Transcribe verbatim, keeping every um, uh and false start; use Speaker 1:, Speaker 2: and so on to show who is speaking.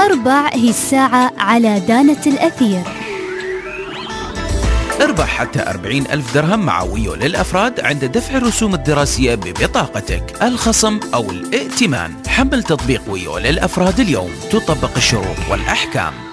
Speaker 1: أربع هي الساعة على دانة الأثير.
Speaker 2: اربح حتى أربعين ألف درهم مع ويو للأفراد عند دفع الرسوم الدراسية ببطاقتك، الخصم أو الائتمان. حمل تطبيق ويو للأفراد اليوم، تطبق الشروط والأحكام.